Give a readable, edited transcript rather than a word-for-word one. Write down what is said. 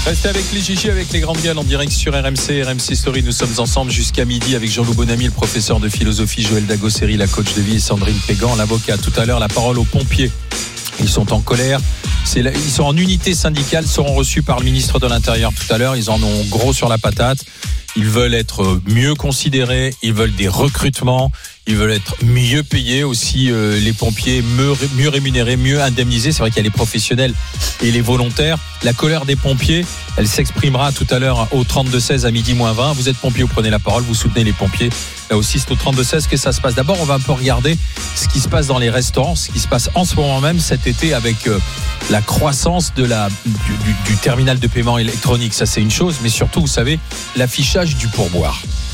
Restez avec les Gigi, avec les grandes gueules en direct sur RMC Story. Nous sommes ensemble jusqu'à midi avec Jean-Loup Bonamy, le professeur de philosophie, Joël Dagosseri, la coach de vie, et Sandrine Pégan, l'avocat. Tout à l'heure, la parole aux pompiers. Ils sont en colère. Ils sont en unité syndicale, seront reçus par le ministre de l'Intérieur tout à l'heure. Ils en ont gros sur la patate. Ils veulent être mieux considérés. Ils veulent des recrutements. Ils veulent être mieux payés aussi, les pompiers, mieux rémunérés, mieux indemnisés. C'est vrai qu'il y a les professionnels et les volontaires. La colère des pompiers, elle s'exprimera tout à l'heure au 32-16 à midi moins 20. Vous êtes pompier, vous prenez la parole, vous soutenez les pompiers. Là aussi, c'est au 32-16 que ça se passe. D'abord, on va un peu regarder ce qui se passe dans les restaurants, ce qui se passe en ce moment même cet été avec la croissance du terminal de paiement électronique. Ça, c'est une chose, mais surtout, vous savez, l'affichage du pourboire.